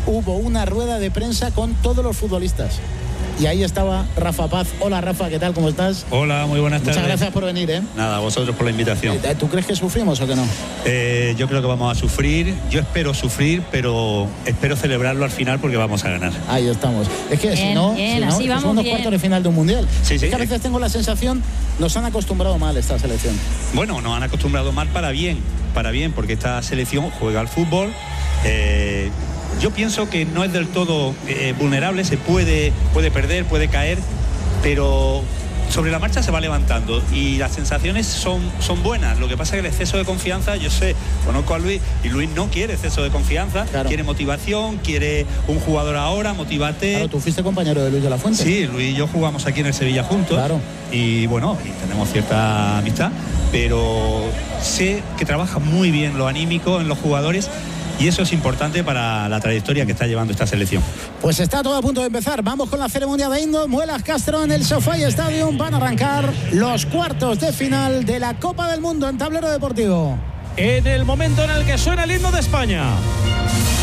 hubo una rueda de prensa con todos los futbolistas. Y ahí estaba Rafa Paz. Hola Rafa, ¿qué tal? ¿Cómo estás? Hola, muy buenas tardes. Muchas gracias por venir, ¿eh? Nada, a vosotros por la invitación. ¿Tú crees que sufrimos o que no? Yo creo que vamos a sufrir. Yo espero sufrir, pero espero celebrarlo al final porque vamos a ganar. Ahí estamos. Es que bien, si no, así vamos son los bien. cuartos de final de un mundial. Sí, es que a veces tengo la sensación, nos han acostumbrado mal esta selección. Bueno, nos han acostumbrado mal para bien, porque esta selección juega al fútbol. Yo pienso que no es del todo vulnerable, se puede perder, puede caer, pero sobre la marcha se va levantando y las sensaciones son buenas. Lo que pasa es que el exceso de confianza, yo sé, conozco a Luis y Luis no quiere exceso de confianza, claro. Quiere motivación, quiere un jugador ahora, motívate. Claro, tú fuiste compañero de Luis de la Fuente. Sí, Luis y yo jugamos aquí en el Sevilla juntos. Claro. Y bueno, y tenemos cierta amistad, pero sé que trabaja muy bien lo anímico en los jugadores. Y eso es importante para la trayectoria que está llevando esta selección. Pues está todo a punto de empezar. Vamos con la ceremonia de Indo. Muelas Castro en el SoFi Stadium. Van a arrancar los cuartos de final de la Copa del Mundo en tablero deportivo. En el momento en el que suena el himno de España.